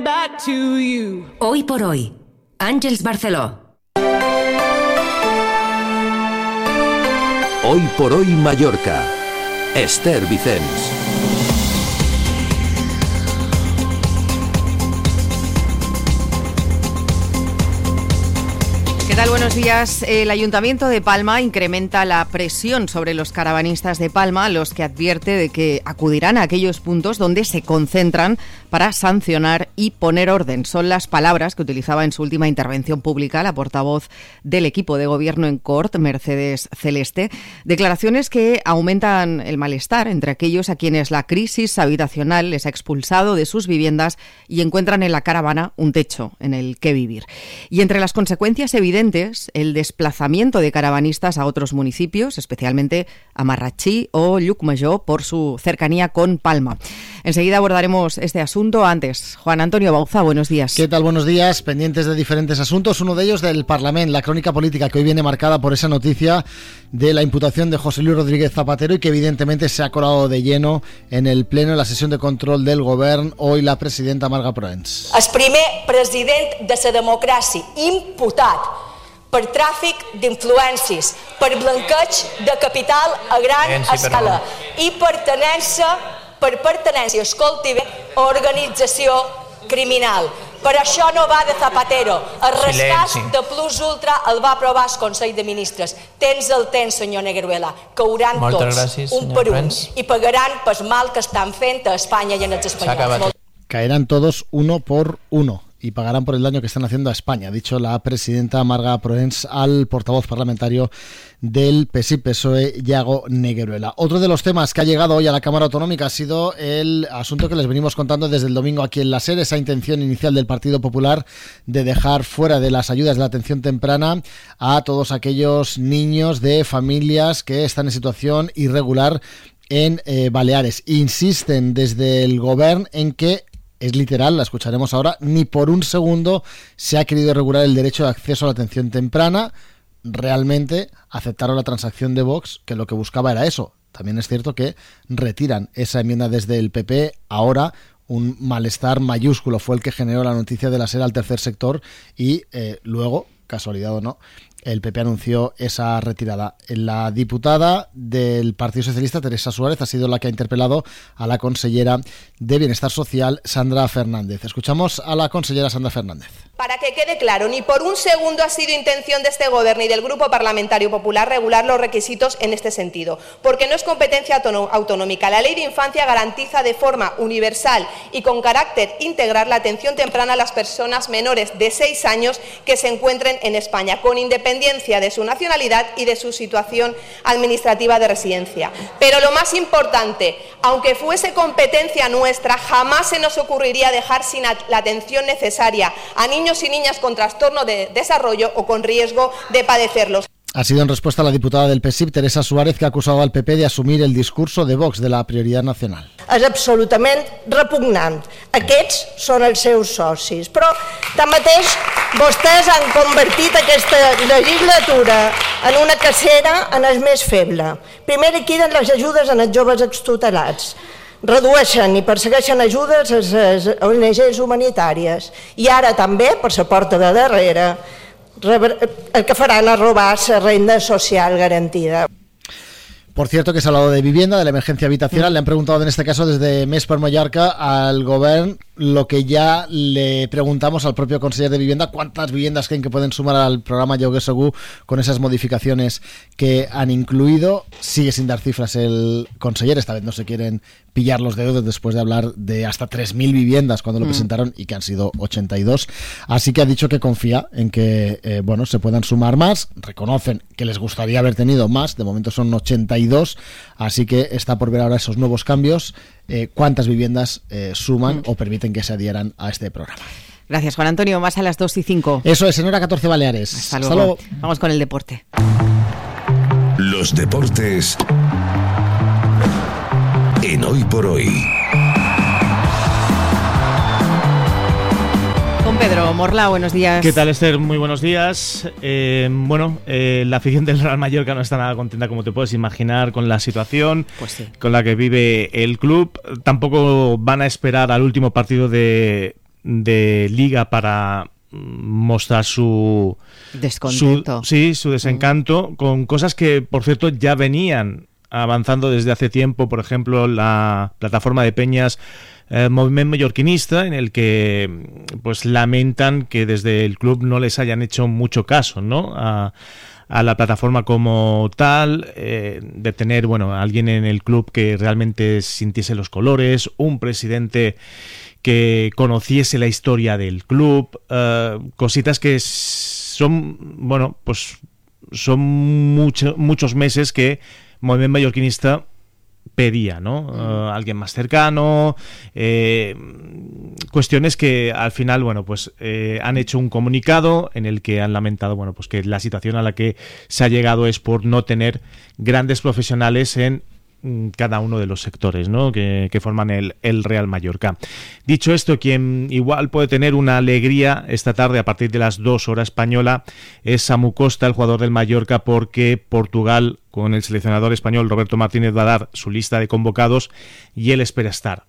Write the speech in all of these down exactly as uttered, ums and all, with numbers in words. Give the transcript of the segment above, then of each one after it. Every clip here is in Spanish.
back to you. Hoy por hoy, Àngels Barceló. Hoy por hoy Mallorca. Esther Vicens. ¿Qué tal? Buenos días. El Ayuntamiento de Palma incrementa la presión sobre los caravanistas de Palma, a los que advierte de que acudirán a aquellos puntos donde se concentran para sancionar y poner orden. Son las palabras que utilizaba en su última intervención pública la portavoz del equipo de gobierno en Cort, Mercedes Celeste. Declaraciones que aumentan el malestar entre aquellos a quienes la crisis habitacional les ha expulsado de sus viviendas y encuentran en la caravana un techo en el que vivir. Y entre las consecuencias evidentes, el desplazamiento de caravanistas a otros municipios, especialmente a Marratxí o Llucmajor, por su cercanía con Palma. Enseguida abordaremos este asunto. Antes, Juan Antonio Bauza, buenos días. ¿Qué tal? Buenos días. Pendientes de diferentes asuntos, uno de ellos del Parlamento, la crónica política que hoy viene marcada por esa noticia de la imputación de José Luis Rodríguez Zapatero y que evidentemente se ha colado de lleno en el pleno, en la sesión de control del Govern, hoy la presidenta Marga Proens. El primer president de la democràcia imputat per tràfic d'influències, per blanqueig de capital a gran escala i pertenença per pertenència, escolti bé, a organització criminal. Per això no va de Zapatero. El rescat de Plus Ultra el va aprovar el Consell de Ministres. Tens el temps, senyor Negueruela. Cauran tots, un per un, i pagaran pel mal que estan fent a Espanya i en els espanyols. Caerán todos uno por uno y pagarán por el daño que están haciendo a España, ha dicho la presidenta Marga Proens al portavoz parlamentario del P S I P S O E, Iago Negueruela. Otro de los temas que ha llegado hoy a la Cámara Autonómica ha sido el asunto que les venimos contando desde el domingo aquí en la SER, esa intención inicial del Partido Popular de dejar fuera de las ayudas de la atención temprana a todos aquellos niños de familias que están en situación irregular en eh, Baleares. Insisten desde el Govern en que es literal, la escucharemos ahora, ni por un segundo se ha querido regular el derecho de acceso a la atención temprana. Realmente aceptaron la transacción de Vox, que lo que buscaba era eso. También es cierto que retiran esa enmienda desde el P P. Ahora un malestar mayúsculo fue el que generó la noticia de la SER al tercer sector y eh, luego, casualidad o no, el P P anunció esa retirada. La diputada del Partido Socialista, Teresa Suárez, ha sido la que ha interpelado a la consellera de Bienestar Social, Sandra Fernández. Escuchamos a la consellera Sandra Fernández. Para que quede claro, ni por un segundo ha sido intención de este Gobierno y del Grupo Parlamentario Popular regular los requisitos en este sentido, porque no es competencia autonómica. La Ley de Infancia garantiza de forma universal y con carácter integral la atención temprana a las personas menores de seis años que se encuentren en España, con independencia de su nacionalidad y de su situación administrativa de residencia. Pero lo más importante, aunque fuese competencia nuestra, jamás se nos ocurriría dejar sin la atención necesaria a niños y niñas con trastorno de desarrollo o con riesgo de padecerlos. Ha sido en respuesta a la diputada del P S I P, Teresa Suárez, que ha acusado al P P de asumir el discurso de Vox de la prioridad nacional. És absolutament repugnant. Aquests són els seus socis. Però, tanmateix, vostès han convertit aquesta legislatura en una cacera en el més feble. Primer liquiden les ajudes en els joves extutelats. Redueixen i persegueixen ajudes a les O N Ges humanitàries. I ara també, per la porta de darrere, el que faran es robar la renda social garantida. Por cierto, que se ha hablado de vivienda, de la emergencia habitacional. Le han preguntado en este caso desde Més per Mallorca al Govern lo que ya le preguntamos al propio conseller de Vivienda: cuántas viviendas creen que pueden sumar al programa Lloguer Segur con esas modificaciones que han incluido. Sigue sin dar cifras el conseller, esta vez no se quieren pillar los dedos después de hablar de hasta tres mil viviendas cuando lo mm. presentaron y que han sido ochenta y dos. Así que ha dicho que confía en que eh, bueno, se puedan sumar más. Reconocen que les gustaría haber tenido más, de momento son ochenta y dos, así que está por ver ahora esos nuevos cambios, eh, cuántas viviendas eh, suman mm. o permiten que se adhieran a este programa. Gracias, Juan Antonio. Más a las dos y cinco. Eso es, en hora catorce Baleares. Hasta luego. Hasta luego. Vamos con el deporte. Los deportes en Hoy por Hoy. Con Pedro Morla, buenos días. ¿Qué tal, Esther? Muy buenos días. Eh, bueno, eh, la afición del Real Mallorca no está nada contenta, como te puedes imaginar, con la situación pues sí. con la que vive el club. Tampoco van a esperar al último partido de de Liga para mostrar su descontento. Su, sí, su desencanto, mm. con cosas que, por cierto, ya venían avanzando desde hace tiempo. Por ejemplo, la plataforma de peñas eh, Moviment Mallorquinista, en el que pues lamentan que desde el club no les hayan hecho mucho caso, ¿no?, a, a la plataforma como tal, eh, de tener, bueno, a alguien en el club que realmente sintiese los colores, un presidente que conociese la historia del club, uh, cositas que son, bueno, pues son mucho, muchos meses que Moviment Mallorquinista pedía, ¿no? Uh, alguien más cercano, eh, cuestiones que al final, bueno, pues eh, han hecho un comunicado en el que han lamentado, bueno, pues que la situación a la que se ha llegado es por no tener grandes profesionales en cada uno de los sectores, ¿no?, que, que forman el, el Real Mallorca. Dicho esto, quien igual puede tener una alegría esta tarde a partir de las dos horas española es Samu Costa, el jugador del Mallorca, porque Portugal, con el seleccionador español Roberto Martínez, va a dar su lista de convocados y él espera estar.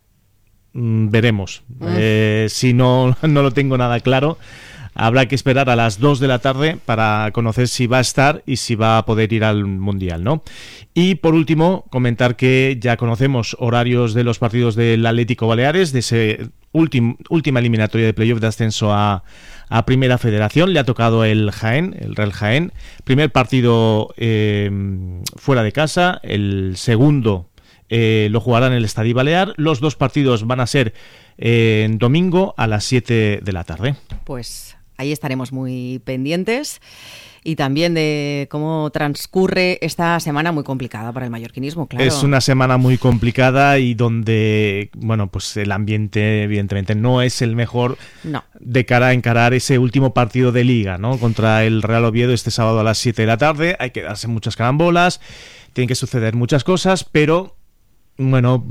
Mm, veremos. Mm. Eh, si no, no lo tengo nada claro, habrá que esperar a las dos de la tarde para conocer si va a estar y si va a poder ir al Mundial, ¿no? Y por último, comentar que ya conocemos horarios de los partidos del Atlético Baleares, de ese últim, última eliminatoria de playoff de ascenso a, a Primera Federación. Le ha tocado el Jaén, el Real Jaén. Primer partido eh, fuera de casa, el segundo eh, lo jugará en el Estadio Balear. Los dos partidos van a ser eh, en domingo a las siete de la tarde. Pues ahí estaremos muy pendientes y también de cómo transcurre esta semana muy complicada para el mallorquinismo, claro. Es una semana muy complicada y donde, bueno, pues el ambiente evidentemente no es el mejor no. de cara a encarar ese último partido de Liga, ¿no?, contra el Real Oviedo este sábado a las siete de la tarde. Hay que darse muchas carambolas, tienen que suceder muchas cosas, pero bueno,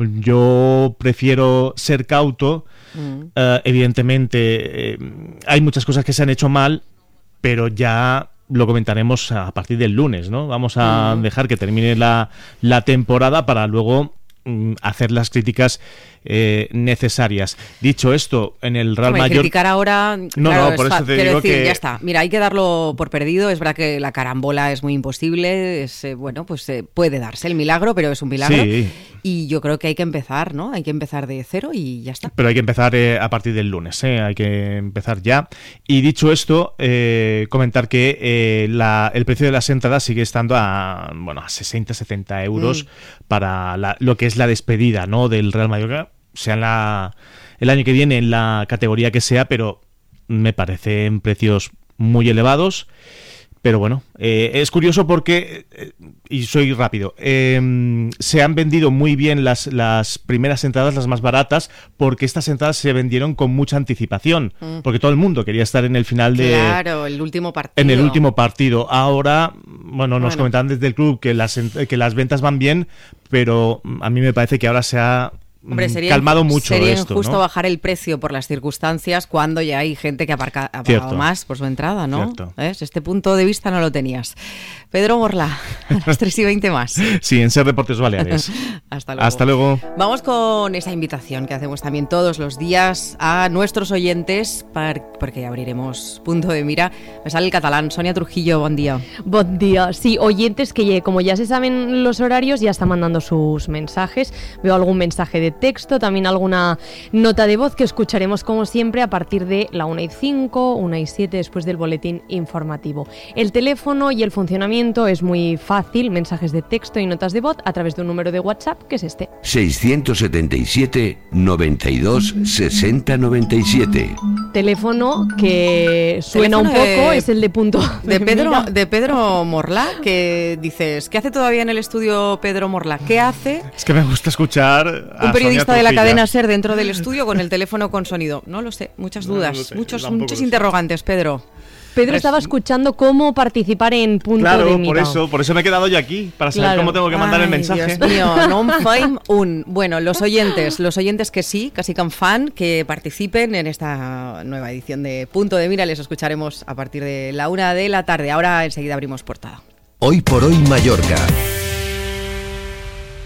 yo prefiero ser cauto. Mm. Uh, evidentemente, eh, hay muchas cosas que se han hecho mal, pero ya lo comentaremos a partir del lunes, ¿no? Vamos a mm. dejar que termine la, la temporada para luego mm, hacer las críticas eh, necesarias. Dicho esto, en el Real Hombre, Mallorca... criticar ahora... No, claro, no, por es eso te quiero digo decir, que... ya está. Mira, hay que darlo por perdido. Es verdad que la carambola es muy imposible. Es, eh, bueno, pues eh, puede darse el milagro, pero es un milagro. Sí. Y yo creo que hay que empezar, ¿no? Hay que empezar de cero y ya está. Pero hay que empezar eh, a partir del lunes, ¿eh? Hay que empezar ya. Y dicho esto, eh, comentar que eh, la, el precio de las entradas sigue estando a, bueno, a sesenta, setenta euros mm. para la, lo que es la despedida, ¿no?, del Real Mallorca, sea en la, el año que viene, en la categoría que sea, pero me parecen precios muy elevados. Pero bueno, eh, es curioso porque, eh, y soy rápido, eh, se han vendido muy bien las, las primeras entradas, las más baratas, porque estas entradas se vendieron con mucha anticipación, mm. porque todo el mundo quería estar en el final de... Claro, el último partido. En el último partido. Ahora, bueno, nos bueno. comentaban desde el club que las, que las ventas van bien, pero a mí me parece que ahora se ha... Hombre, sería, calmado mucho sería esto, injusto ¿no?, bajar el precio por las circunstancias cuando ya hay gente que ha, aparca, ha pagado más por su entrada, ¿no? ¿Ves? Este punto de vista no lo tenías. Pedro Morla, a las tres y veinte más. Sí, en Ser Deportes Baleares. Hasta luego. Hasta luego. Vamos con esa invitación que hacemos también todos los días a nuestros oyentes, para, porque abriremos punto de mira. Me sale el catalán. Sonia Trujillo, buen día. Buen día. Sí, oyentes que como ya se saben los horarios, ya están mandando sus mensajes. Veo algún mensaje de texto, también alguna nota de voz que escucharemos como siempre a partir de la una y cinco, una y siete después del boletín informativo. El teléfono y el funcionamiento es muy fácil, mensajes de texto y notas de voz a través de un número de WhatsApp que es este. seiscientos setenta y siete, noventa y dos, sesenta, noventa y siete. Teléfono que suena teléfono un poco, de, es el de punto de Pedro, de Pedro Morla, que dices, ¿qué hace todavía en el estudio Pedro Morla? ¿Qué hace? Es que me gusta escuchar a un periodista Sonia de la Trujillo. cadena SER dentro del estudio con el teléfono con sonido. No lo sé, muchas dudas, no, no sé, muchos, muchos interrogantes, Pedro. Pedro estaba escuchando cómo participar en punto claro, de mira. Claro, por eso, por eso me he quedado yo aquí, para saber claro. cómo tengo que mandar Ay, el mensaje. Dios mío, no em faim un. Bueno, los oyentes, los oyentes que sí, casi que fan, que participen en esta nueva edición de Punto de Mira, les escucharemos a partir de la una de la tarde. Ahora enseguida abrimos portada. Hoy por hoy Mallorca.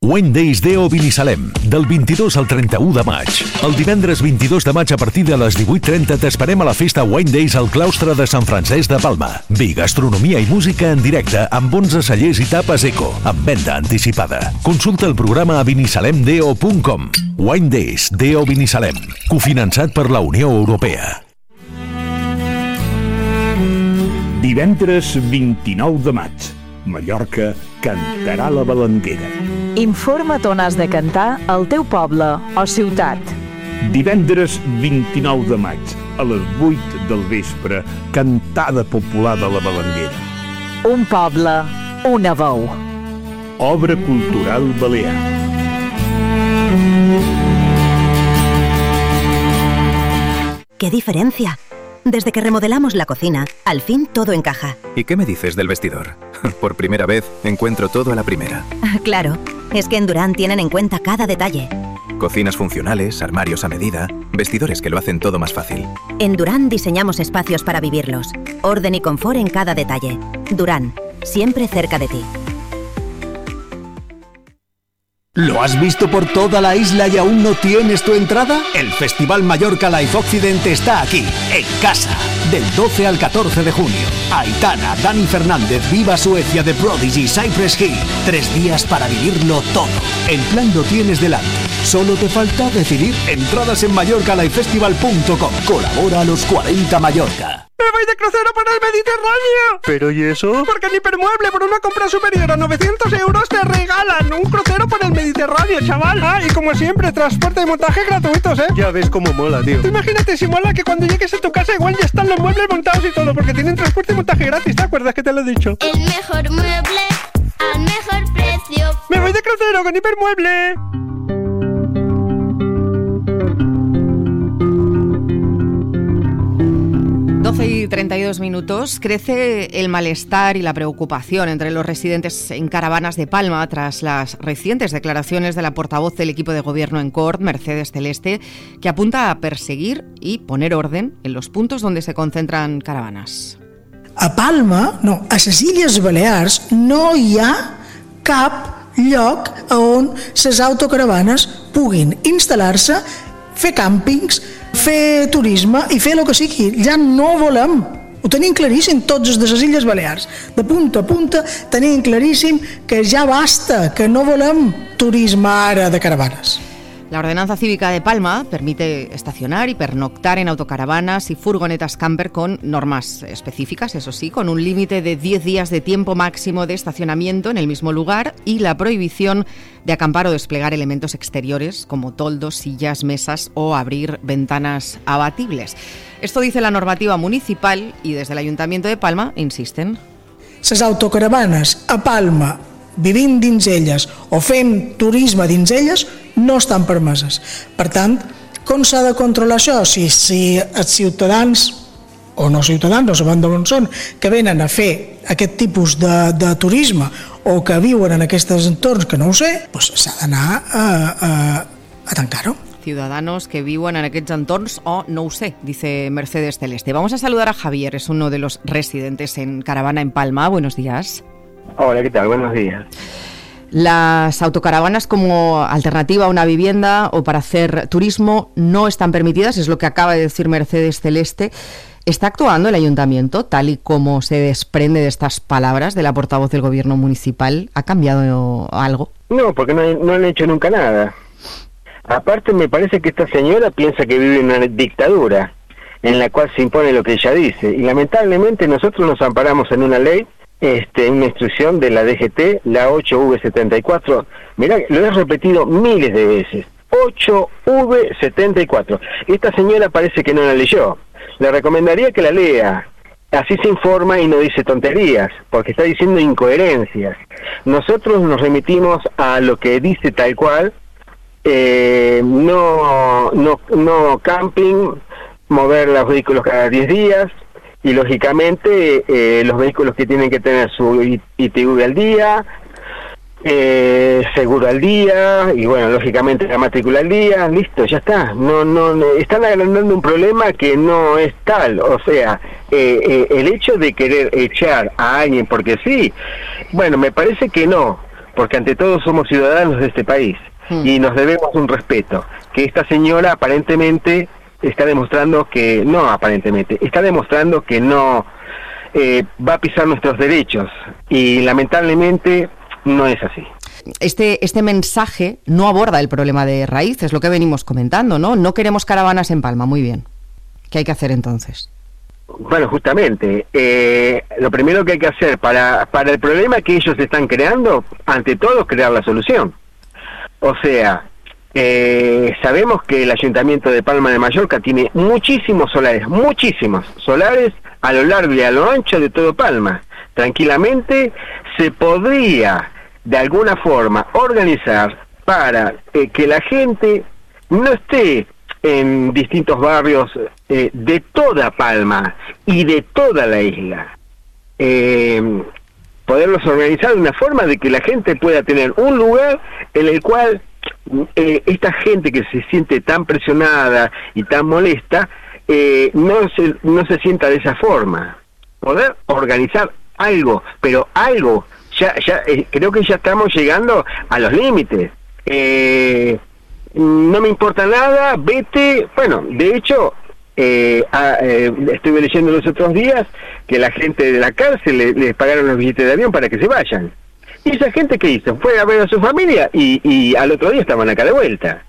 Wine Days Deo Binissalem, del vint-i-dos al trenta-u de maig. El divendres vint-i-dos de maig a partir de les divuit trenta t'esperem a la festa Wine Days al claustre de Sant Francesc de Palma. Vi, gastronomia i música en directe amb onze cellers i tapes eco, amb venda anticipada. Consulta el programa a binissalem deo punt com. Wine Days Deo Binissalem, cofinançat per la Unió Europea. Divendres vint-i-nou de maig, Mallorca cantarà la Balanguera. Informa't on has de cantar al teu poble o ciutat. Divendres vint-i-nou de maig, a les vuit del vespre, cantada popular de la Balanguera. Un poble, una veu. Obra cultural balear. ¡Qué diferencia! Desde que remodelamos la cocina, al fin todo encaja. ¿Y qué me dices del vestidor? Por primera vez encuentro todo a la primera. Claro, es que en Durán tienen en cuenta cada detalle. Cocinas funcionales, armarios a medida, vestidores que lo hacen todo más fácil. En Durán diseñamos espacios para vivirlos. Orden y confort en cada detalle. Durán, siempre cerca de ti. ¿Lo has visto por toda la isla y aún no tienes tu entrada? El Festival Mallorca Life Occident está aquí, en casa, del doce al catorce de junio. Aitana, Dani Fernández, Viva Suecia, The Prodigy, Cypress Hill. Tres días para vivirlo todo. El plan lo tienes delante. Solo te falta decidir. Entradas en mallorca life festival punto com. Colabora a los cuarenta Mallorca. ¡Me voy de crucero por el Mediterráneo! ¿Pero y eso? Porque en Hipermueble, por una compra superior a novecientos euros, te regalan un crucero por el Mediterráneo, chaval. Ah, y como siempre, transporte y montaje gratuitos, ¿eh? Ya ves cómo mola, tío. Imagínate si mola que cuando llegues a tu casa igual ya están los muebles montados y todo, porque tienen transporte y montaje gratis, ¿te acuerdas que te lo he dicho? El mejor mueble al mejor precio. ¡Me voy de crucero con Hipermueble! doce y treinta y dos minutos. Crece el malestar y la preocupación entre los residentes en caravanas de Palma tras las recientes declaraciones de la portavoz del equipo de gobierno en Cort, Mercedes Celeste, que apunta a perseguir y poner orden en los puntos donde se concentran caravanas. A Palma, no, a les Illes Balears, no hi ha cap lloc on les autocaravanes puguin instal·lar-se, fer càmpings, fer turisme i fer el que sigui. Ja no volem. Ho tenim claríssim tots els de les Illes Balears. De punta a punta tenim claríssim que ja basta, que no volem turisme ara de caravanes. La Ordenanza Cívica de Palma permite estacionar y pernoctar en autocaravanas y furgonetas camper con normas específicas, eso sí, con un límite de diez días de tiempo máximo de estacionamiento en el mismo lugar y la prohibición de acampar o desplegar elementos exteriores como toldos, sillas, mesas o abrir ventanas abatibles. Esto dice la normativa municipal y desde el Ayuntamiento de Palma insisten. Les autocaravanes a Palma, vivint dins elles o fent turisme dins elles, no estan permeses. Per tant, com s'ha de controlar això? Si, si els ciutadans, o no ciutadans, no sabem d'on són, que venen a fer aquest tipus de, de turisme o que viuen en aquests entorns, que no ho sé, doncs s'ha d'anar a, a, a tancar-ho. Ciudadanos que vivan en aquests entorns o no ho sé, dice Mercedes Celeste. Vamos a saludar a Javier, es uno de los residentes en caravana en Palma. Buenos días. Hola, ¿qué tal? Buenos días. Las autocaravanas como alternativa a una vivienda o para hacer turismo no están permitidas, es lo que acaba de decir Mercedes Celeste. ¿Está actuando el ayuntamiento tal y como se desprende de estas palabras de la portavoz del gobierno municipal? ¿Ha cambiado algo? No, porque no, no han hecho nunca nada. Aparte, me parece que esta señora piensa que vive en una dictadura en la cual se impone lo que ella dice. Y lamentablemente nosotros nos amparamos en una ley, este, una instrucción de la D G T, la ocho V setenta y cuatro. Mirá, lo he repetido miles de veces. ocho V setenta y cuatro. Esta señora parece que no la leyó. Le recomendaría que la lea. Así se informa y no dice tonterías, porque está diciendo incoherencias. Nosotros nos remitimos a lo que dice tal cual. Eh, no, no, no camping, mover los vehículos cada diez días y lógicamente eh, los vehículos que tienen que tener su I T V al día, eh, seguro al día y bueno, lógicamente la matrícula al día, listo, ya está. No, no, no están agrandando un problema que no es tal, o sea, eh, eh, el hecho de querer echar a alguien porque sí, bueno, me parece que no. porque ante todo somos ciudadanos de este país mm. y nos debemos un respeto, que esta señora aparentemente está demostrando que, no aparentemente, está demostrando que no eh, va a pisar nuestros derechos, y lamentablemente no es así. Este, este mensaje no aborda el problema de raíz, es lo que venimos comentando, ¿no? No queremos caravanas en Palma, muy bien. ¿Qué hay que hacer entonces? Bueno, justamente, eh, lo primero que hay que hacer para, para el problema que ellos están creando, ante todo, es crear la solución. O sea, eh, sabemos que el Ayuntamiento de Palma de Mallorca tiene muchísimos solares, muchísimos solares a lo largo y a lo ancho de todo Palma. Tranquilamente se podría de alguna forma organizar para eh, que la gente no esté en distintos barrios eh, de toda Palma y de toda la isla. Eh, poderlos organizar de una forma de que la gente pueda tener un lugar en el cual eh, esta gente que se siente tan presionada y tan molesta eh, no se, no se sienta de esa forma. Poder organizar algo, pero algo. Ya, ya eh, creo que ya estamos llegando a los límites. Eh, no me importa nada, vete. Bueno, de hecho, eh, a, eh, estuve leyendo los otros días que la gente de la cárcel les le pagaron los billetes de avión para que se vayan. ¿Y esa gente qué hizo? Fue a ver a su familia y, y al otro día estaban acá de vuelta.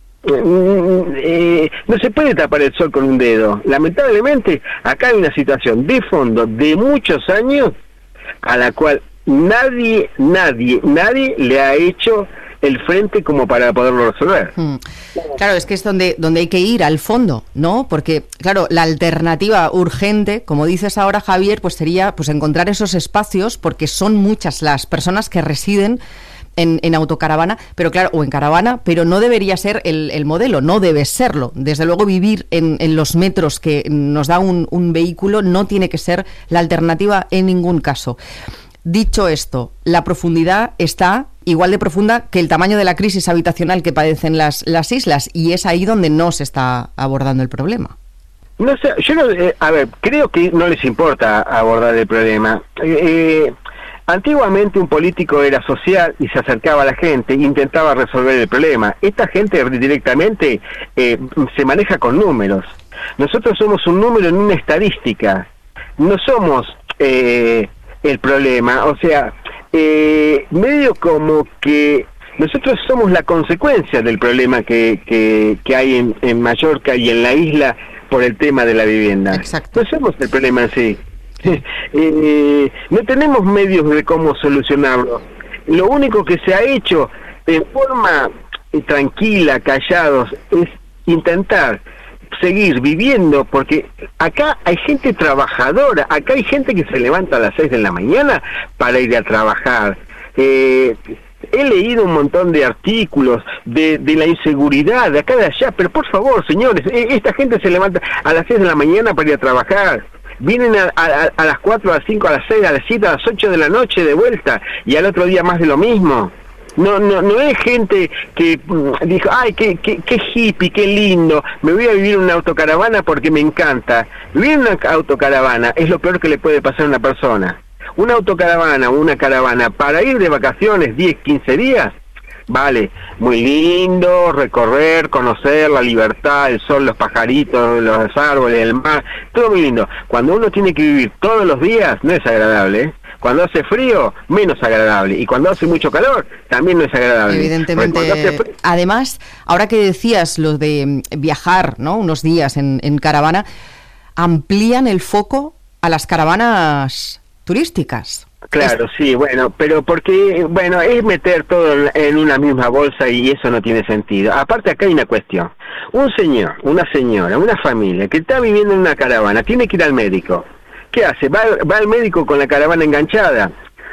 Eh, no se puede tapar el sol con un dedo. Lamentablemente, acá hay una situación de fondo de muchos años a la cual nadie, nadie, nadie le ha hecho el frente como para poderlo resolver. Hmm. Claro, es que es donde, donde hay que ir al fondo, ¿no? Porque, claro, la alternativa urgente, como dices ahora, Javier, pues sería pues encontrar esos espacios, porque son muchas las personas que residen en, en autocaravana, pero claro, o en caravana, pero no debería ser el, el modelo, no debe serlo. Desde luego, vivir en, en los metros que nos da un, un vehículo no tiene que ser la alternativa en ningún caso. Dicho esto, la profundidad está igual de profunda que el tamaño de la crisis habitacional que padecen las, las islas, y es ahí donde no se está abordando el problema. No sé, yo no, eh, a ver, creo que no les importa abordar el problema. Eh, antiguamente un político era social y se acercaba a la gente e intentaba resolver el problema. Esta gente directamente eh, se maneja con números. Nosotros somos un número en una estadística. No somos eh, el problema, o sea, eh, medio como que nosotros somos la consecuencia del problema que, que, que hay en, en Mallorca y en la isla por el tema de la vivienda. Exacto. No somos el problema en sí. eh, no tenemos medios de cómo solucionarlo. Lo único que se ha hecho en forma tranquila, callados, es intentar seguir viviendo, porque acá hay gente trabajadora, acá hay gente que se levanta a las seis de la mañana para ir a trabajar. Eh, he leído un montón de artículos de, de la inseguridad de acá de allá, pero por favor, señores, esta gente se levanta a las seis de la mañana para ir a trabajar. Vienen a, a, a las cuatro, a las cinco, a las seis, a las siete, a las ocho de la noche de vuelta, y al otro día más de lo mismo. No, no, no es gente que mm, dijo, ay, qué, qué, qué hippie, qué lindo, me voy a vivir en una autocaravana porque me encanta. Vivir en una autocaravana es lo peor que le puede pasar a una persona. Una autocaravana o una caravana para ir de vacaciones diez, quince días, vale, muy lindo, recorrer, conocer la libertad, el sol, los pajaritos, los árboles, el mar, todo muy lindo. Cuando uno tiene que vivir todos los días, no es agradable, ¿eh? Cuando hace frío, menos agradable. Y cuando hace mucho calor, también no es agradable. Evidentemente. Además, ahora que decías lo de viajar, ¿no?, unos días en, en caravana, amplían el foco a las caravanas turísticas. Claro, sí, bueno, pero porque, bueno, es meter todo en una misma bolsa y eso no tiene sentido. Aparte, acá hay una cuestión. Un señor, una señora, una familia que está viviendo en una caravana, tiene que ir al médico. ¿Qué hace? Va, va al médico con la caravana enganchada.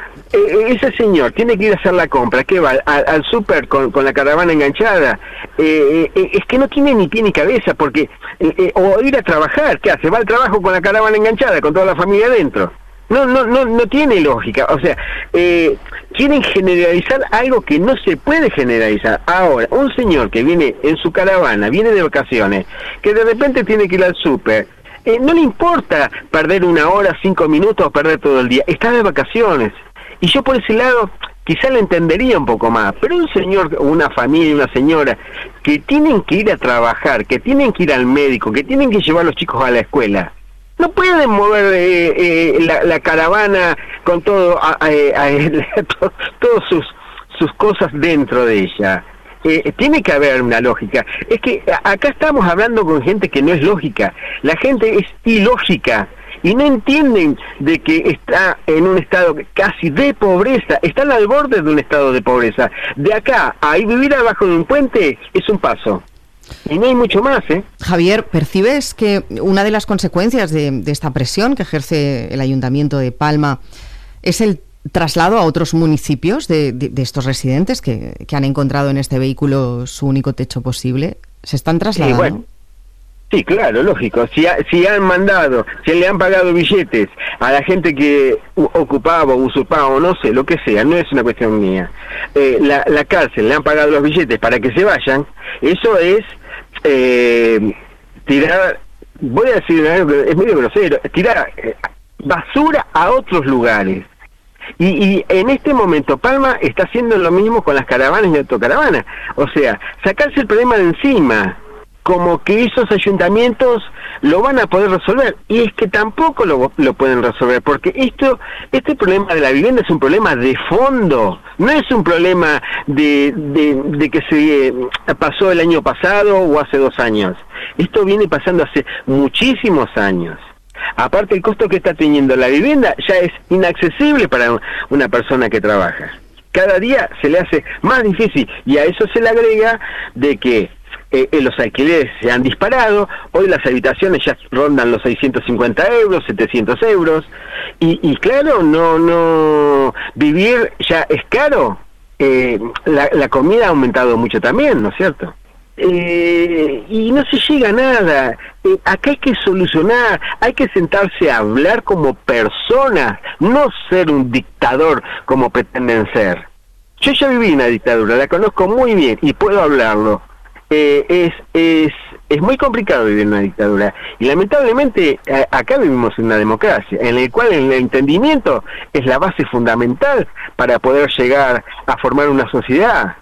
Eh, ese señor tiene que ir a hacer la compra. ¿Qué va? Al, al súper con, con la caravana enganchada. Eh, eh, es que no tiene ni pie ni cabeza, porque eh, eh, o ir a trabajar. ¿Qué hace? Va al trabajo con la caravana enganchada, con toda la familia adentro. No, no, no, no tiene lógica. O sea, eh, quieren generalizar algo que no se puede generalizar. Ahora, un señor que viene en su caravana, viene de vacaciones, que de repente tiene que ir al súper, Eh, no le importa perder una hora, cinco minutos o perder todo el día. Está de vacaciones. Y yo por ese lado quizá le entendería un poco más, pero un señor, una familia, una señora, que tienen que ir a trabajar, que tienen que ir al médico, que tienen que llevar a los chicos a la escuela, no pueden mover eh, eh, la, la caravana con todo, a, a, a, a, to, todos sus, sus cosas dentro de ella. Eh, tiene que haber una lógica. Es que acá estamos hablando con gente que no es lógica, la gente es ilógica y no entienden de que está en un estado casi de pobreza, están al borde de un estado de pobreza. De acá a vivir abajo de un puente es un paso. Y no hay mucho más, ¿eh? Javier, ¿percibes que una de las consecuencias de, de esta presión que ejerce el Ayuntamiento de Palma es el traslado a otros municipios de, de, de estos residentes que, que han encontrado en este vehículo su único techo posible? ¿Se están trasladando? Sí, bueno. Sí, claro, lógico. Si, ha, si han mandado, si le han pagado billetes a la gente que ocupaba o usurpaba o no sé, lo que sea, no es una cuestión mía. Eh, la, la cárcel le han pagado los billetes para que se vayan, eso es eh, tirar, voy a decir algo que es medio grosero, tirar eh, basura a otros lugares. Y, y en este momento Palma está haciendo lo mismo con las caravanas y autocaravanas. O sea, sacarse el problema de encima, como que esos ayuntamientos lo van a poder resolver, y es que tampoco lo, lo pueden resolver, porque esto, este problema de la vivienda es un problema de fondo, no es un problema de, de, de que se eh, pasó el año pasado o hace dos años, esto viene pasando hace muchísimos años. Aparte, el costo que está teniendo la vivienda ya es inaccesible para una persona que trabaja, cada día se le hace más difícil, y a eso se le agrega de que Eh, eh, los alquileres se han disparado, hoy las habitaciones ya rondan los seiscientos cincuenta euros, setecientos euros, y, y claro, no no vivir ya es caro, eh, la, la comida ha aumentado mucho también, ¿no es cierto? Eh, y no se llega a nada, eh, acá hay que solucionar, hay que sentarse a hablar como personas, no ser un dictador como pretenden ser. Yo ya viví una dictadura, la conozco muy bien y puedo hablarlo. Eh, es, es, es muy complicado vivir en una dictadura, y lamentablemente a, acá vivimos en una democracia en la cual el entendimiento es la base fundamental para poder llegar a formar una sociedad.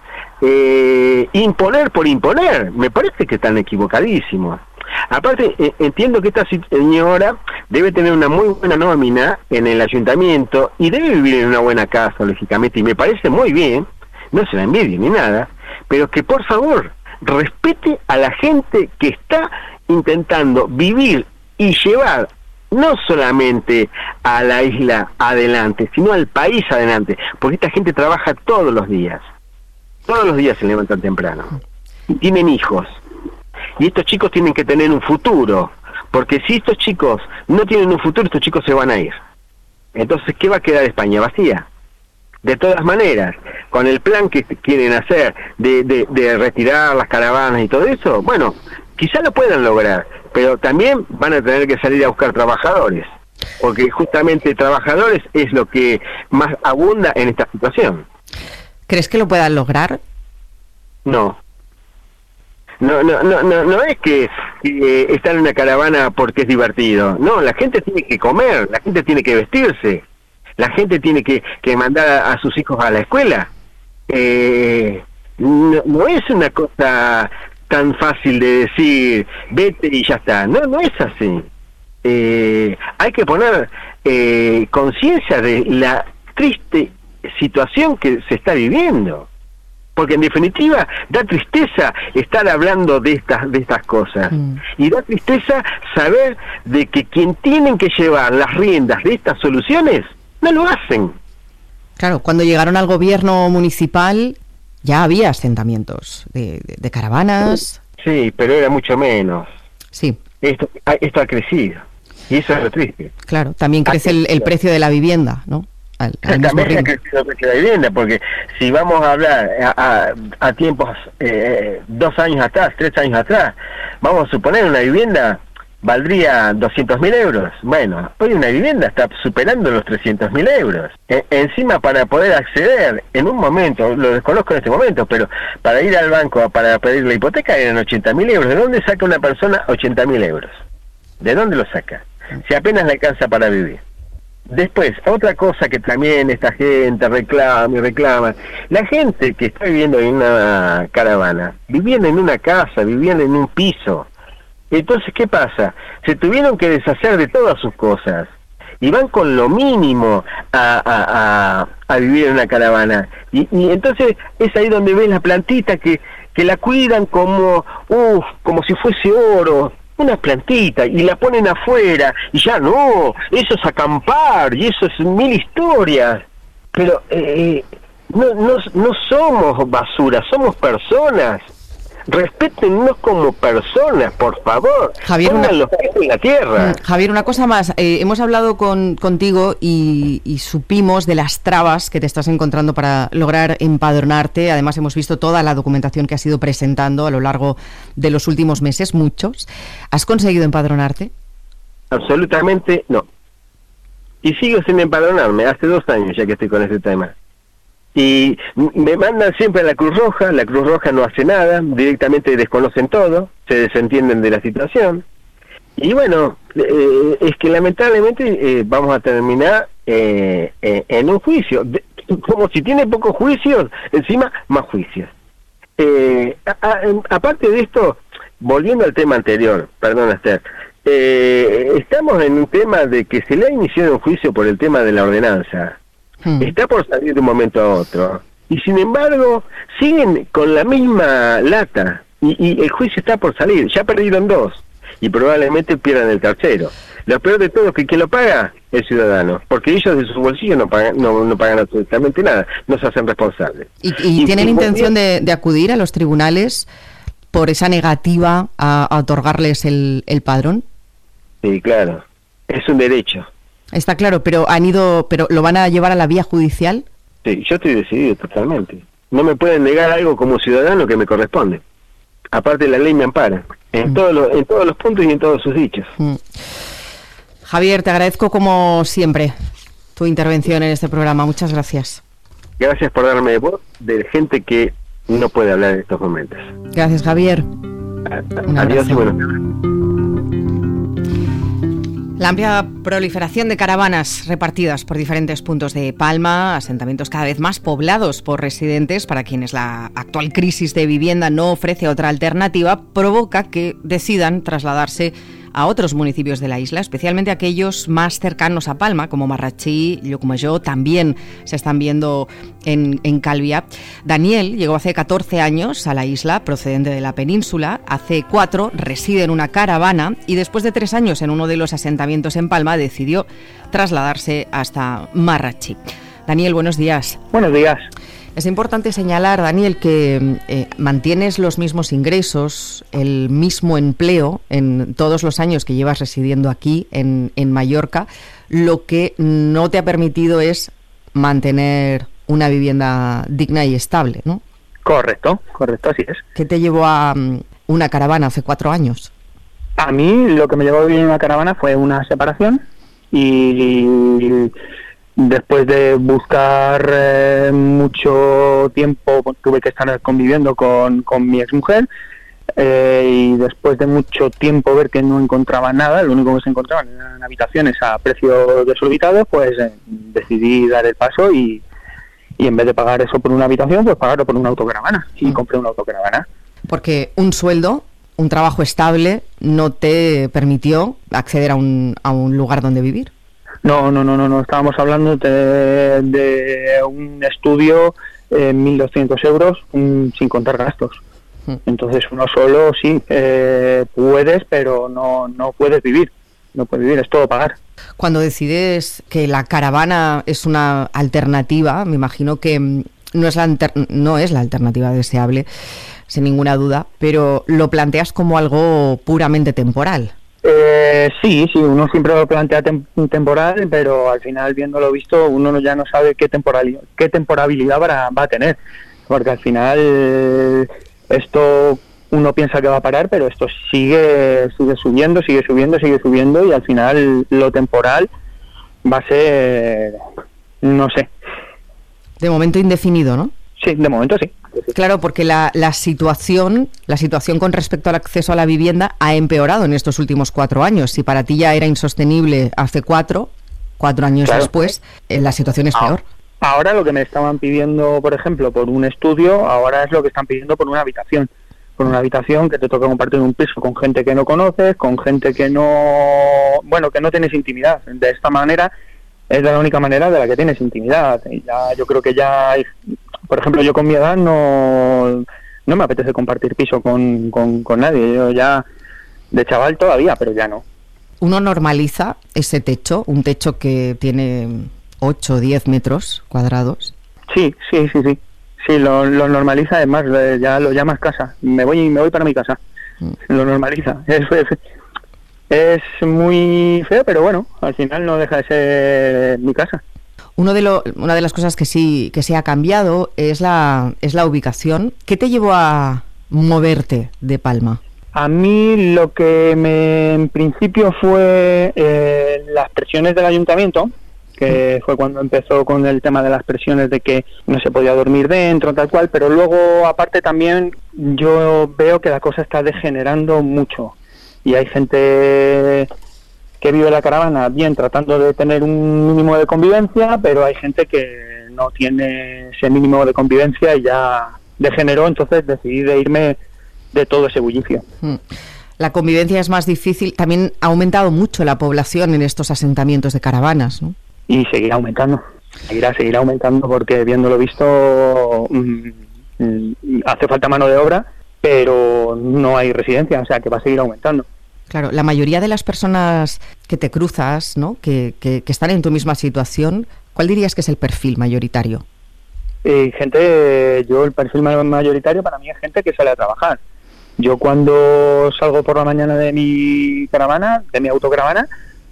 Eh, imponer por imponer, me parece que están equivocadísimos. Aparte, eh, entiendo que esta señora debe tener una muy buena nómina en el ayuntamiento y debe vivir en una buena casa, lógicamente, y me parece muy bien, no se la envidia ni nada, pero que por favor respete a la gente que está intentando vivir y llevar no solamente a la isla adelante, sino al país adelante, porque esta gente trabaja todos los días, todos los días se levantan temprano, y tienen hijos, y estos chicos tienen que tener un futuro, porque si estos chicos no tienen un futuro, estos chicos se van a ir. Entonces, ¿qué va a quedar España? Vacía. De todas maneras, con el plan que quieren hacer de, de, de retirar las caravanas y todo eso, bueno, quizá lo puedan lograr, pero también van a tener que salir a buscar trabajadores, porque justamente trabajadores es lo que más abunda en esta situación. ¿Crees que lo puedan lograr? No. No, no, no, no, no es que eh, estar en una caravana porque es divertido. No, la gente tiene que comer, la gente tiene que vestirse. La gente tiene que, que mandar a, a sus hijos a la escuela. Eh, no, no es una cosa tan fácil de decir, vete y ya está. No, no es así. Eh, hay que poner eh, conciencia de la triste situación que se está viviendo. Porque en definitiva da tristeza estar hablando de estas de estas cosas. Mm. Y da tristeza saber de que quien tienen que llevar las riendas de estas soluciones no lo hacen. Claro, cuando llegaron al gobierno municipal ya había asentamientos de, de, de caravanas. Sí, pero era mucho menos. Sí. Esto, esto ha crecido. Y eso es lo triste. Claro, también crece el, el precio de la vivienda, ¿no? Al, al también ha crecido el precio de la vivienda, porque si vamos a hablar a, a, a tiempos, eh, dos años atrás, tres años atrás, vamos a suponer una vivienda valdría doscientos mil euros. Bueno, hoy una vivienda está superando los trescientos mil euros. E- encima, para poder acceder en un momento, lo desconozco en este momento, pero para ir al banco para pedir la hipoteca eran ochenta mil euros. ¿De dónde saca una persona ochenta mil euros? ¿De dónde lo saca? Si apenas le alcanza para vivir. Después, otra cosa que también esta gente reclama y reclama, la gente que está viviendo en una caravana, vivían en una casa, vivían en un piso. Entonces, ¿qué pasa? Se tuvieron que deshacer de todas sus cosas y van con lo mínimo a, a, a, a vivir en una caravana. Y, y entonces es ahí donde ves la plantita que, que la cuidan como, uf, como si fuese oro. Una plantita, y la ponen afuera, y ya no, eso es acampar, y eso es mil historias. Pero eh, no, no, no somos basura, somos personas. Respétennos como personas, por favor. Javier, Pongan una... los pies en la tierra. Javier, una cosa más. Eh, hemos hablado con, contigo y, y supimos de las trabas que te estás encontrando para lograr empadronarte. Además, hemos visto toda la documentación que has ido presentando a lo largo de los últimos meses, muchos. ¿Has conseguido empadronarte? Absolutamente no. Y sigo sin empadronarme. Hace dos años ya que estoy con este tema. Y me mandan siempre a la Cruz Roja, la Cruz Roja no hace nada, directamente desconocen todo, se desentienden de la situación. Y bueno, eh, es que lamentablemente eh, vamos a terminar eh, eh, en un juicio. De, como si tiene pocos juicios, encima más juicios. Eh, a, a, aparte de esto, volviendo al tema anterior, perdón Esther, eh, estamos en un tema de que se le ha iniciado un juicio por el tema de la ordenanza. Hmm. Está por salir de un momento a otro. Y sin embargo, siguen con la misma lata. Y, y el juicio está por salir. Ya perdieron dos. Y probablemente pierdan el tercero. Lo peor de todo es que quien lo paga es el ciudadano. Porque ellos de su bolsillo no pagan, no, no pagan absolutamente nada. No se hacen responsables. ¿Y, y, y tienen y, intención de, de acudir a los tribunales por esa negativa a, a otorgarles el, el padrón? Sí, claro. Es un derecho. Está claro, pero han ido, pero ¿lo van a llevar a la vía judicial? Sí, yo estoy decidido totalmente. No me pueden negar algo como ciudadano que me corresponde. Aparte la ley me ampara en mm. todos los, en todos los puntos y en todos sus dichos. Mm. Javier, te agradezco como siempre tu intervención en este programa. Muchas gracias. Gracias por darme voz de gente que no puede hablar en estos momentos. Gracias, Javier. A, adiós y buenas tardes. La amplia proliferación de caravanas repartidas por diferentes puntos de Palma, asentamientos cada vez más poblados por residentes para quienes la actual crisis de vivienda no ofrece otra alternativa, provoca que decidan trasladarse a otros municipios de la isla, especialmente aquellos más cercanos a Palma, como Marratxí, Llucmajor, también se están viendo en, en Calvià. Daniel llegó hace catorce años a la isla, procedente de la península. Hace cuatro reside en una caravana y después de tres años en uno de los asentamientos en Palma decidió trasladarse hasta Marratxí. Daniel, buenos días. Buenos días. Es importante señalar, Daniel, que eh, mantienes los mismos ingresos, el mismo empleo en todos los años que llevas residiendo aquí en, en Mallorca. Lo que no te ha permitido es mantener una vivienda digna y estable, ¿no? Correcto, correcto, así es. ¿Qué te llevó a um, una caravana hace cuatro años? A mí lo que me llevó a vivir en una caravana fue una separación y... Después de buscar eh, mucho tiempo, tuve que estar conviviendo con, con mi exmujer eh, y después de mucho tiempo ver que no encontraba nada, lo único que se encontraban eran habitaciones a precio desorbitado, pues eh, decidí dar el paso y, y en vez de pagar eso por una habitación, pues pagarlo por una autocaravana y mm. compré una autocaravana. Porque un sueldo, un trabajo estable, no te permitió acceder a un, a un lugar donde vivir. No, no, no, no, no. Estábamos hablando de, de un estudio en eh, mil doscientos euros um, sin contar gastos. Entonces uno solo sí eh, puedes, pero no no puedes vivir. No puedes vivir, es todo pagar. Cuando decides que la caravana es una alternativa, me imagino que no es la, alter- no es la alternativa deseable, sin ninguna duda, pero lo planteas como algo puramente temporal. Eh, sí, sí, uno siempre lo plantea tem- temporal, pero al final, viéndolo visto, uno ya no sabe qué temporal- qué temporabilidad va, va a tener, porque al final eh, esto uno piensa que va a parar, pero esto sigue sigue subiendo, sigue subiendo, sigue subiendo y al final lo temporal va a ser, no sé. De momento indefinido, ¿no? Sí, de momento sí. Claro, porque la, la situación la situación con respecto al acceso a la vivienda ha empeorado en estos últimos cuatro años. Si para ti ya era insostenible hace cuatro, Cuatro años Claro. después, eh, la situación es Ah. peor. Ahora lo que me estaban pidiendo, por ejemplo, por un estudio, ahora es lo que están pidiendo por una habitación. Por una habitación que te toca compartir un piso con gente que no conoces, con gente que no, bueno, que no tienes intimidad. De esta manera es de la única manera de la que tienes intimidad. Y ya, yo creo que ya, hay, por ejemplo, yo con mi edad no, no me apetece compartir piso con, con, con nadie. Yo ya, de chaval todavía, pero ya no. Uno normaliza ese techo, un techo que tiene ocho o diez metros cuadrados. Sí, sí, sí, sí. Sí, lo, lo normaliza, además, eh, ya lo llamas casa. Me voy me voy para mi casa. Lo normaliza. Es, es, es muy feo, pero bueno, al final no deja de ser mi casa. Uno de lo, una de las cosas que sí que sí ha cambiado es la es la ubicación. ¿Qué te llevó a moverte de Palma? A mí lo que me, en principio fue eh, las presiones del ayuntamiento, que fue cuando empezó con el tema de las presiones de que no se podía dormir dentro, tal cual, pero luego, aparte también, yo veo que la cosa está degenerando mucho y hay gente que vive la caravana bien tratando de tener un mínimo de convivencia, pero hay gente que no tiene ese mínimo de convivencia y ya degeneró, entonces decidí de irme de todo ese bullicio. La convivencia es más difícil, también ha aumentado mucho la población en estos asentamientos de caravanas, ¿no? Y seguirá aumentando, seguirá, seguirá aumentando porque viéndolo visto mmm, mmm, hace falta mano de obra, pero no hay residencia, o sea que va a seguir aumentando. Claro, la mayoría de las personas que te cruzas, ¿no? que, que, que están en tu misma situación, ¿cuál dirías que es el perfil mayoritario? Eh, gente, yo el perfil mayoritario para mí es gente que sale a trabajar. Yo cuando salgo por la mañana de mi caravana, de mi autocaravana,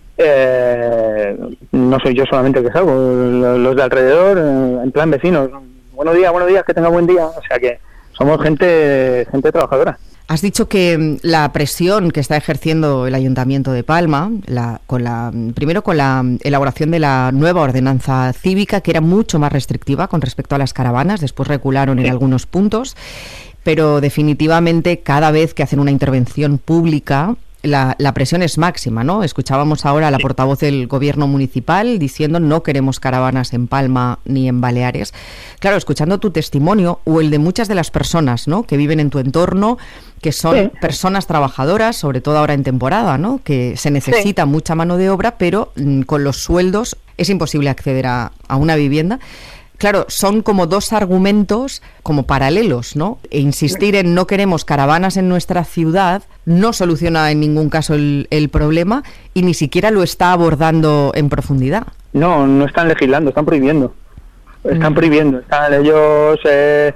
Eh, no soy yo solamente el que salgo, los de alrededor, eh, en plan vecinos, buenos días, buenos días, que tenga buen día, o sea que somos gente gente trabajadora. Has dicho que la presión que está ejerciendo el Ayuntamiento de Palma, la, con la, primero con la elaboración de la nueva ordenanza cívica, que era mucho más restrictiva con respecto a las caravanas, después recularon en algunos puntos, pero definitivamente cada vez que hacen una intervención pública, La, la presión es máxima, ¿no? Escuchábamos ahora a la portavoz del gobierno municipal diciendo no queremos caravanas en Palma ni en Baleares. Claro, escuchando tu testimonio o el de muchas de las personas, ¿no? Que viven en tu entorno, que son sí. personas trabajadoras, sobre todo ahora en temporada, ¿no? Que se necesita sí. mucha mano de obra, pero mm, con los sueldos es imposible acceder a, a una vivienda. Claro, son como dos argumentos como paralelos, ¿no? E insistir en no queremos caravanas en nuestra ciudad no soluciona en ningún caso el, el problema y ni siquiera lo está abordando en profundidad. No, no están legislando, están prohibiendo. Están mm. prohibiendo. Están ellos... Eh,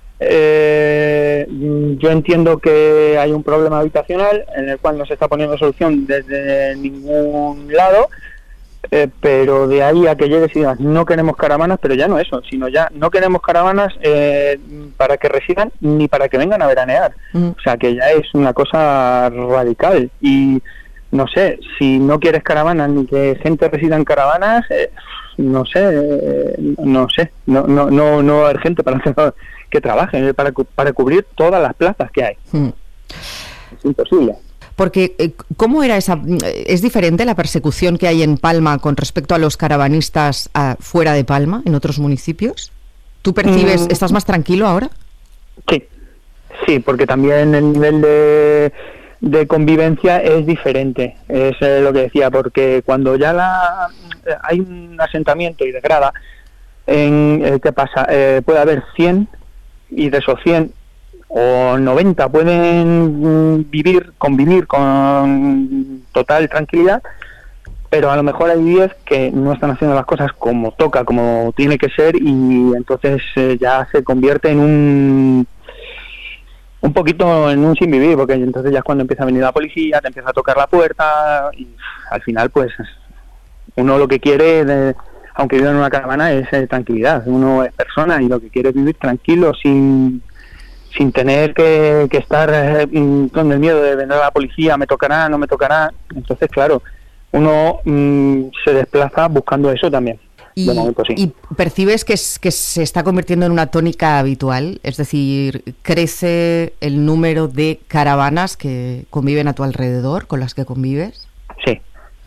eh, yo entiendo que hay un problema habitacional en el cual no se está poniendo solución desde ningún lado. Eh, pero de ahí a que llegues y digas no queremos caravanas, pero ya no eso, sino ya no queremos caravanas eh, para que residan ni para que vengan a veranear. Mm. O sea que ya es una cosa radical y no sé, si no quieres caravanas ni que gente resida en caravanas, eh, no sé, eh, no sé, no no no no hay gente para que trabaje, para, para cubrir todas las plazas que hay. Mm. Es imposible. Porque, ¿cómo era esa? ¿Es diferente la persecución que hay en Palma con respecto a los caravanistas uh, fuera de Palma, en otros municipios? ¿Tú percibes, mm. estás más tranquilo ahora? Sí, sí, porque también el nivel de, de convivencia es diferente, es eh, lo que decía, porque cuando ya la hay un asentamiento y de grada, en, eh, ¿qué pasa? Eh, puede haber cien y de esos cien o noventa pueden vivir, convivir con total tranquilidad, pero a lo mejor hay diez que no están haciendo las cosas como toca, como tiene que ser, y entonces eh, ya se convierte en un un poquito en un sin vivir, porque entonces ya es cuando empieza a venir la policía, te empieza a tocar la puerta y al final pues uno lo que quiere, de, aunque viva en una caravana, es eh, tranquilidad. Uno es persona y lo que quiere es vivir tranquilo, sin sin tener que, que estar eh, con el miedo de venir a la policía, me tocará, no me tocará. Entonces, claro, uno mm, se desplaza buscando eso también. Y, de momento, sí. ¿Y percibes que, es, que se está convirtiendo en una tónica habitual? Es decir, ¿crece el número de caravanas que conviven a tu alrededor, con las que convives? Sí,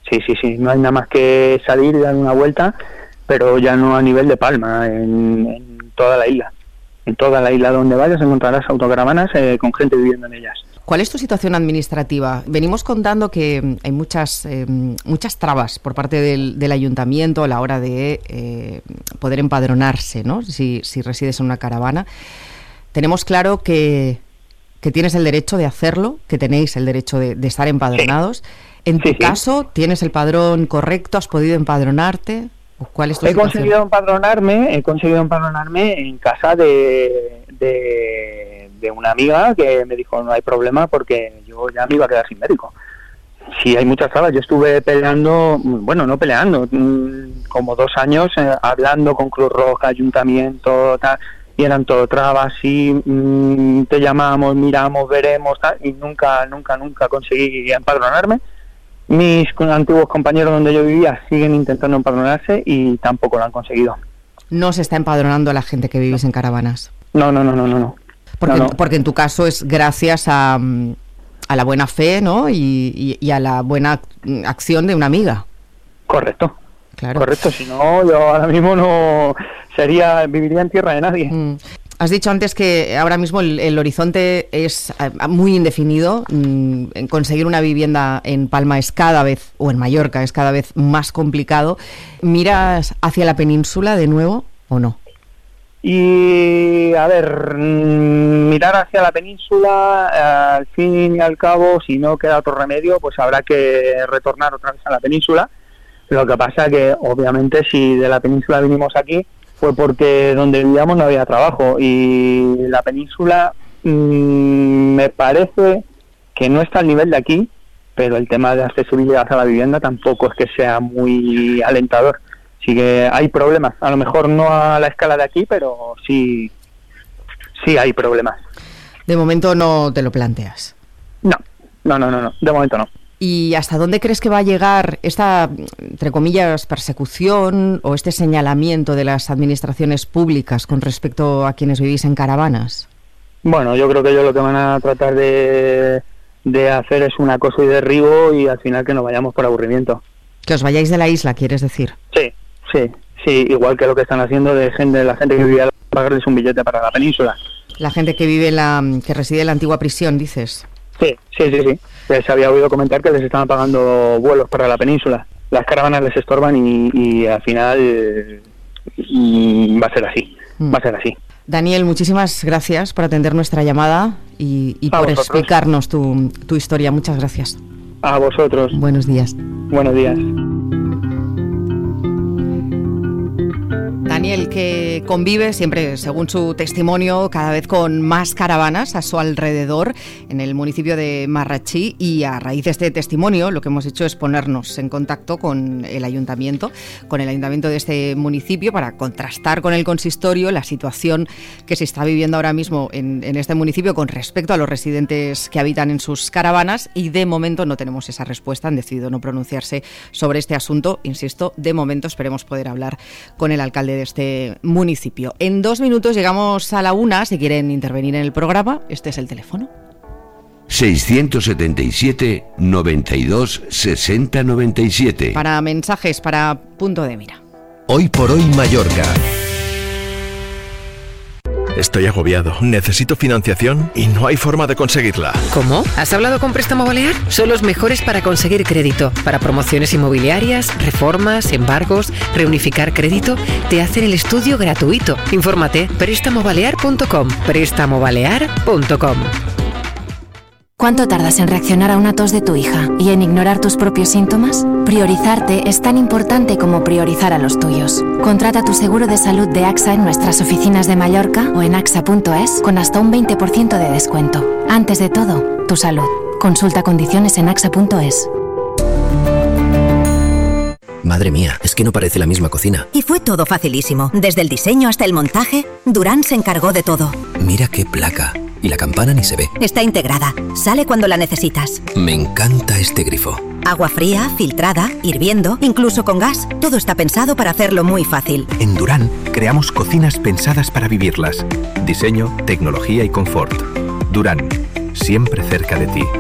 sí, sí, sí, no hay nada más que salir y dar una vuelta, pero ya no a nivel de Palma, en, en toda la isla. En toda la isla donde vayas encontrarás autocaravanas eh, con gente viviendo en ellas. ¿Cuál es tu situación administrativa? Venimos contando que hay muchas eh, muchas trabas por parte del, del ayuntamiento a la hora de eh, poder empadronarse, ¿no? Si, si resides en una caravana. Tenemos claro que, que tienes el derecho de hacerlo, que tenéis el derecho de, de estar empadronados. Sí. En tu sí, caso, sí. ¿Tienes el padrón correcto? ¿Has podido empadronarte? ¿Cuál es tu he situación? conseguido empadronarme, he conseguido empadronarme en casa de, de, de una amiga que me dijo no hay problema porque yo ya me iba a quedar sin médico. Sí, hay muchas trabas. Yo estuve peleando, bueno, no peleando, como dos años eh, hablando con Cruz Roja, Ayuntamiento, tal, y eran todo trabas, sí, mmm, te llamamos, miramos, veremos, tal, y nunca, nunca, nunca conseguí empadronarme. Mis antiguos compañeros donde yo vivía siguen intentando empadronarse y tampoco lo han conseguido. ¿No se está empadronando a la gente que vivís en caravanas? No, no, no, no, no. Porque, no, no. porque en tu caso es gracias a, a la buena fe, ¿no? Y, y, y a la buena acción de una amiga. Correcto. Claro. Correcto, si no, yo ahora mismo no sería, viviría en tierra de nadie. Mm. Has dicho antes que ahora mismo el, el horizonte es muy indefinido. Mm, conseguir una vivienda en Palma es cada vez, o en Mallorca, es cada vez más complicado. ¿Miras hacia la península de nuevo o no? Y, a ver, mirar hacia la península, eh, al fin y al cabo, si no queda otro remedio, pues habrá que retornar otra vez a la península. Lo que pasa que, obviamente, si de la península vinimos aquí, fue porque donde vivíamos no había trabajo y la península mmm, me parece que no está al nivel de aquí, pero el tema de accesibilidad a la vivienda tampoco es que sea muy alentador. Así que hay problemas, a lo mejor no a la escala de aquí, pero sí, sí hay problemas. De momento no te lo planteas. No, no, no, no, no. De momento no. ¿Y hasta dónde crees que va a llegar esta, entre comillas, persecución o este señalamiento de las administraciones públicas con respecto a quienes vivís en caravanas? Bueno, yo creo que ellos lo que van a tratar de, de hacer es un acoso y derribo y al final que nos vayamos por aburrimiento. Que os vayáis de la isla, ¿quieres decir? Sí, sí, sí, igual que lo que están haciendo de gente, la gente que vive a pagarles un billete para la península. La gente que vive en la, que reside en la antigua prisión, dices. Sí, sí, sí, sí. Se había oído comentar que les estaban pagando vuelos para la península. Las caravanas les estorban y, y al final eh, y va a ser así, mm. va a ser así. Daniel, muchísimas gracias por atender nuestra llamada y, y por vosotros. explicarnos tu, tu historia. Muchas gracias. A vosotros. Buenos días. Buenos días. Daniel, que convive siempre, según su testimonio, cada vez con más caravanas a su alrededor en el municipio de Marratxí, y a raíz de este testimonio lo que hemos hecho es ponernos en contacto con el ayuntamiento, con el ayuntamiento de este municipio, para contrastar con el consistorio la situación que se está viviendo ahora mismo en, en este municipio con respecto a los residentes que habitan en sus caravanas, y de momento no tenemos esa respuesta. Han decidido no pronunciarse sobre este asunto. Insisto, de momento esperemos poder hablar con el alcalde de este municipio. En dos minutos llegamos a la una. Si quieren intervenir en el programa, este es el teléfono. seiscientos setenta y siete, noventa y dos, sesenta, noventa y siete. Para mensajes, para Punto de Mira. Hoy por hoy Mallorca. Estoy agobiado, necesito financiación y no hay forma de conseguirla. ¿Cómo? ¿Has hablado con Préstamo Balear? Son los mejores para conseguir crédito. Para promociones inmobiliarias, reformas, embargos, reunificar crédito, te hacen el estudio gratuito. Infórmate, préstamo balear punto com, préstamo balear punto com. ¿Cuánto tardas en reaccionar a una tos de tu hija y en ignorar tus propios síntomas? Priorizarte es tan importante como priorizar a los tuyos. Contrata tu seguro de salud de AXA en nuestras oficinas de Mallorca o en axa punto es con hasta un veinte por ciento de descuento. Antes de todo, tu salud. Consulta condiciones en axa punto es. Madre mía, es que no parece la misma cocina. Y fue todo facilísimo. Desde el diseño hasta el montaje, Durán se encargó de todo. Mira qué placa. Y la campana ni se ve. Está integrada. Sale cuando la necesitas. Me encanta este grifo. Agua fría, filtrada, hirviendo, incluso con gas. Todo está pensado para hacerlo muy fácil. En Durán creamos cocinas pensadas para vivirlas. Diseño, tecnología y confort. Durán, siempre cerca de ti.